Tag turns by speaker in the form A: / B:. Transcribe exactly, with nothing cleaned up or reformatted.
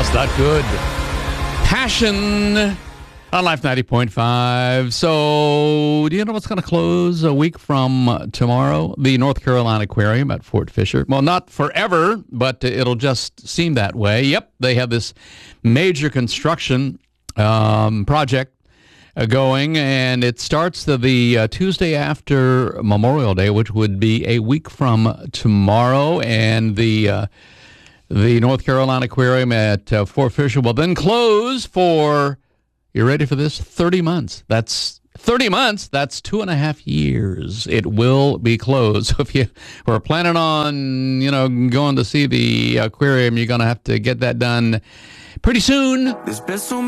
A: That good. Passion on Life ninety point five. So, do you know what's going to close a week from tomorrow? The North Carolina Aquarium at Fort Fisher. Well, not forever, but it'll just seem that way. Yep, they have this major construction um, project uh, going, and it starts the, the uh, Tuesday after Memorial Day, which would be a week from tomorrow, and the... Uh, The North Carolina Aquarium at uh, Fort Fisher will then close for, you ready for this, thirty months. That's thirty months. That's two and a half years. It will be closed. So if you were planning on, you know, going to see the aquarium, you're going to have to get that done pretty soon.